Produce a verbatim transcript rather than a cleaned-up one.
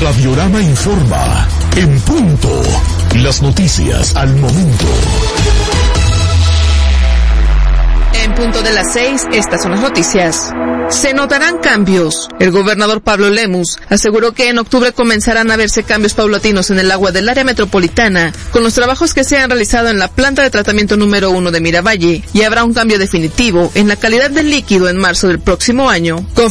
Radiorama informa. En punto. Las noticias al momento. En punto de las seis, estas son las noticias. Se notarán cambios. El gobernador Pablo Lemus aseguró que en octubre comenzarán a verse cambios paulatinos en el agua del área metropolitana con los trabajos que se han realizado en la planta de tratamiento número uno de Miravalle, y habrá un cambio definitivo en la calidad del líquido en marzo del próximo año.